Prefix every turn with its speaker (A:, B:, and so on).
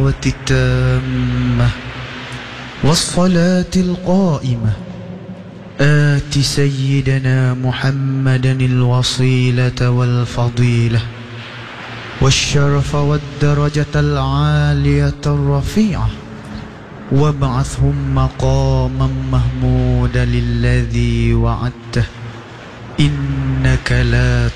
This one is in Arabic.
A: الدعوة التامة والصلاة القائمة آت سيدنا محمدا الوصيلة والفضيلة والشرف والدرجة العالية الرفيعة وابعثهم مقاما محمودا الذي وعدته إنك لا